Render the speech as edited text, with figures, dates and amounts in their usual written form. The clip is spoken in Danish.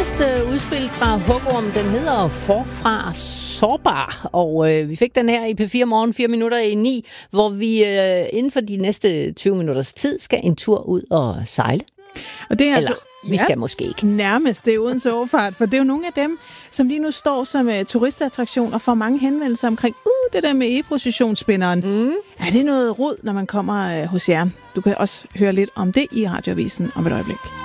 nyeste udspil fra Hugorm, den hedder Forfra Sårbar, og vi fik den her i P4 Morgen 4:09, hvor vi inden for de næste 20 minutters tid skal en tur ud og sejle. Og det er Eller, vi skal måske ikke. Nærmest, det er uden overfart, for det er jo nogle af dem, som lige nu står som turistattraktion og får mange henvendelser omkring, det der med e-positionsspinderen. Er det noget rod, når man kommer hos jer? Du kan også høre lidt om det i Radioavisen om et øjeblik.